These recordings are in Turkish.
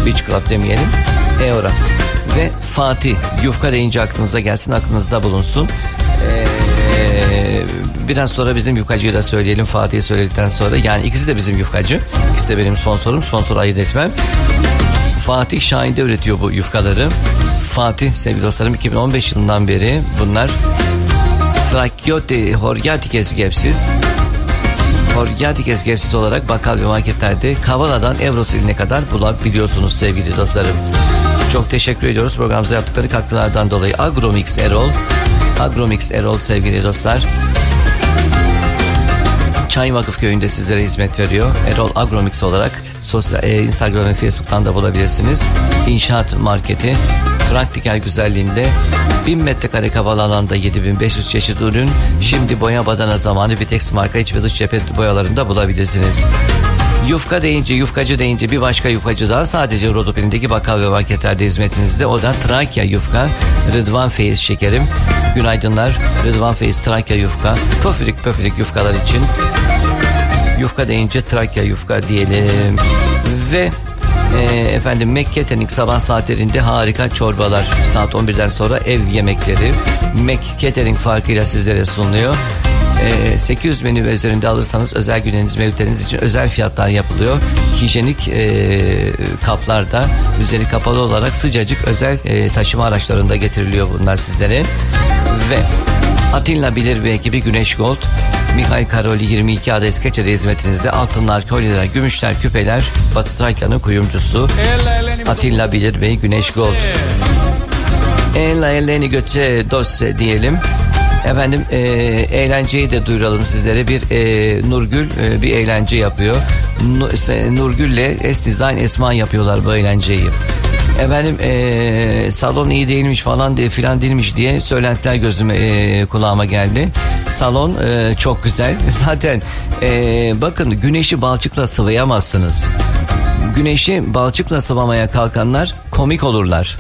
Beach Club demeyelim. Eora. Ve Fatih. Yufka deyince aklınıza gelsin, aklınızda bulunsun. Biraz sonra bizim yufkacıyı da söyleyelim, Fatih'i söyledikten sonra. Yani ikisi de bizim yufkacı. İkisi de benim sponsorum. Sponsor ayırt etmem. Fatih Şahin'de üretiyor bu yufkaları. Fatih sevgili dostlarım 2015 yılından beri bunlar Trakyote Horgatikes Gepsiz olarak bakkal ve marketlerde Kavala'dan Evrosiline kadar bulabiliyorsunuz sevgili dostlarım. Çok teşekkür ediyoruz programımıza yaptıkları katkılardan dolayı. Agromix Erol sevgili dostlar. Çay Vakıf Köyü'nde sizlere hizmet veriyor. Erol Agromix olarak Instagram ve Facebook'tan da bulabilirsiniz. İnşaat marketi praktiker güzelliğinde 1000 metrekare kapalı alanda 7500 çeşit ürün. Şimdi boya badana zamanı Vitex marka iç ve dış cephe boyalarında bulabilirsiniz. Yufka deyince, yufkacı deyince bir başka yufkacı daha sadece Rodopin'deki bakkal ve marketlerde hizmetinizde. O da Trakya Yufka, Rıdvan Feyiz şekerim. Günaydınlar. Rıdvan Feyiz Trakya Yufka. Pöfürük yufkalar için. Yufka deyince Trakya Yufka diyelim. Ve efendim Mac Catering sabah saatlerinde harika çorbalar. Saat 11'den sonra ev yemekleri Mac Catering farkıyla sizlere sunuluyor. 800 menü ve üzerinde alırsanız özel günleriniz, mevlütleriniz için özel fiyatlar yapılıyor. Hijyenik kaplarda üzeri kapalı olarak sıcacık özel taşıma araçlarında getiriliyor bunlar sizlere. Ve Atilla Bilir ve ekibi Güneş Gold, Mihail Karoli 22 adet İskeçe'de hizmetinizde altınlar, kolyeler, gümüşler, küpeler, Batı Trakya'nın kuyumcusu Atilla Bilir ve Güneş Gold. Eleni göçe dosse diyelim. Efendim eğlenceyi de duyuralım sizlere. Bir Nurgül bir eğlence yapıyor. Nurgül'le S-Design Esma yapıyorlar bu eğlenceyi. Efendim salon iyi değilmiş falan diye filan değilmiş diye söylentiler gözüme kulağıma geldi. Salon çok güzel. Zaten bakın güneşi balçıkla sıvayamazsınız. Güneşi balçıkla sıvamaya kalkanlar komik olurlar.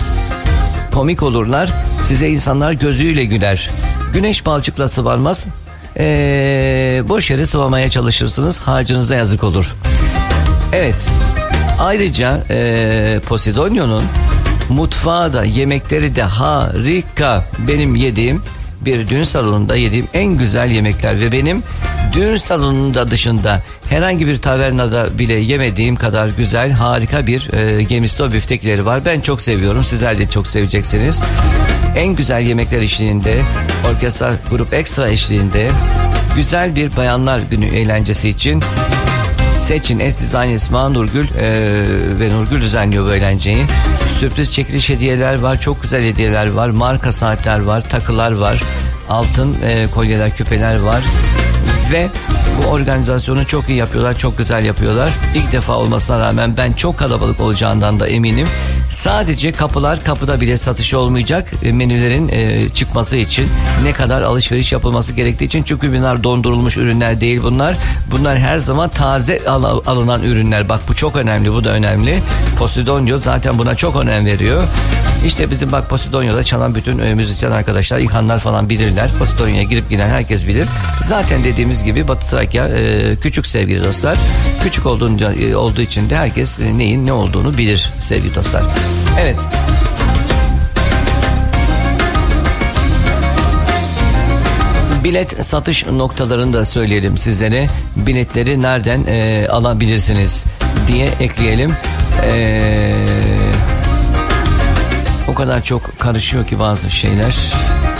Size insanlar gözüyle güler. Güneş balçıkla sıvanmaz. Boş yere sıvamaya çalışırsınız. Harcınıza yazık olur. Evet. Ayrıca Posidonio'nun mutfağı da yemekleri de harika. Benim yediğim bir düğün salonunda yediğim en güzel yemekler ve benim düğün salonunda dışında herhangi bir tavernada bile yemediğim kadar güzel harika bir gemisto büftekleri var. Ben çok seviyorum. Sizler de çok seveceksiniz. En güzel yemekler eşliğinde, orkestra grup ekstra eşliğinde güzel bir bayanlar günü eğlencesi için seçin. S-Design Esma Nurgül ve Nurgül düzenliyor bu eğlenceyi. Sürpriz çekiliş hediyeler var. Çok güzel hediyeler var. Marka saatler var. Takılar var. Altın kolyeler, küpeler var. Ve bu organizasyonu çok iyi yapıyorlar. Çok güzel yapıyorlar. İlk defa olmasına rağmen ben çok kalabalık olacağından da eminim. Sadece kapıda bile satış olmayacak menülerin çıkması için, ne kadar alışveriş yapılması gerektiği için. Çünkü bunlar dondurulmuş ürünler değil bunlar. Bunlar her zaman taze alınan ürünler. Bak bu çok önemli, bu da önemli. Posidonio zaten buna çok önem veriyor. İşte bizim bak Posidonio'da çalan bütün müzisyen arkadaşlar, İlhanlar falan bilirler. Posidonio'ya girip giden herkes bilir. Zaten dediğimiz gibi Batı Trakya küçük sevgili dostlar. Küçük olduğu için de herkes neyin ne olduğunu bilir sevgili dostlar. Evet. Bilet satış noktalarını da söyleyelim sizlere. Biletleri nereden alabilirsiniz diye ekleyelim. O kadar çok karışıyor ki bazı şeyler.